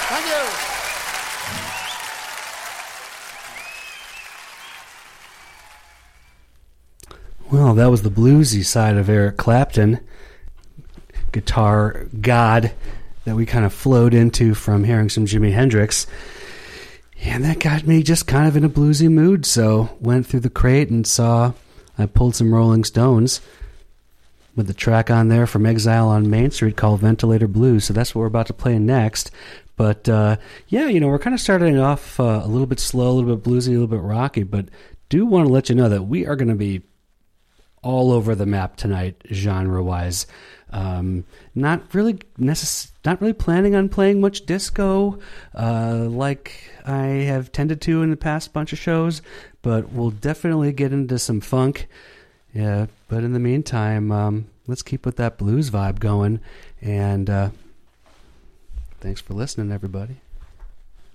Thank you. Well, that was the bluesy side of Eric Clapton, guitar god that we kind of flowed into from hearing some Jimi Hendrix. And that got me just kind of in a bluesy mood, so went through the crate and I pulled some Rolling Stones with the track on there from Exile on Main Street called Ventilator Blues, so that's what we're about to play next. But, we're kind of starting off a little bit slow, a little bit bluesy, a little bit rocky, but do want to let you know that we are going to be all over the map tonight, genre-wise. Not really planning on playing much disco, like I have tended to in the past bunch of shows, but we'll definitely get into some funk. Yeah, but in the meantime, let's keep with that blues vibe going. And thanks for listening, everybody.